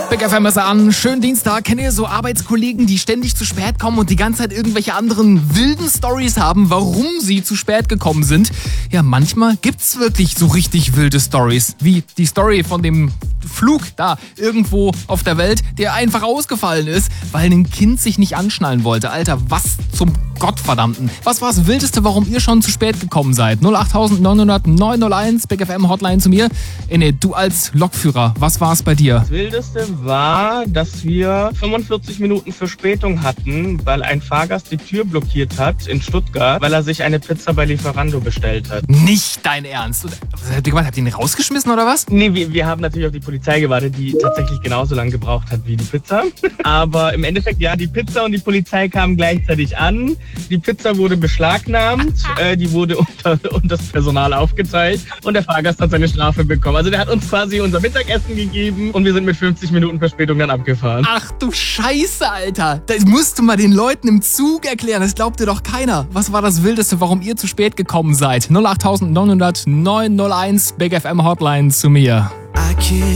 Big FM ist an. Schönen Dienstag. Kennt ihr so Arbeitskollegen, die ständig zu spät kommen und die ganze Zeit irgendwelche anderen wilden Stories haben, warum sie zu spät gekommen sind? Ja, manchmal gibt's wirklich so richtig wilde Stories. Wie die Story von dem Flug da irgendwo auf der Welt, der einfach ausgefallen ist, weil ein Kind sich nicht anschnallen wollte. Alter, was zum Gottverdammten. Was war das Wildeste, warum ihr schon zu spät gekommen seid? 08900 901 Big FM Hotline zu mir. Nee, du als Lokführer, was war es bei dir? Das Wildeste war, dass wir 45 Minuten Verspätung hatten, weil ein Fahrgast die Tür blockiert hat in Stuttgart, weil er sich eine Pizza bei Lieferando bestellt hat. Nicht dein Ernst. Was habt ihr gemacht? Habt ihr ihn rausgeschmissen oder was? Nee, wir haben natürlich auf die Polizei gewartet, die tatsächlich genauso lange gebraucht hat wie die Pizza. Aber im Endeffekt, ja, die Pizza und die Polizei kamen gleichzeitig an. Die Pizza wurde beschlagnahmt, die wurde unter das Personal aufgeteilt und der Fahrgast hat seine Strafe bekommen. Also der hat uns quasi unser Mittagessen gegeben und wir sind mit 50 Minuten Verspätung dann abgefahren. Ach du Scheiße, Alter. Das musst du mal den Leuten im Zug erklären. Das glaubt dir doch keiner. Was war das Wildeste, warum ihr zu spät gekommen seid? 08900 901 Big FM Hotline zu mir.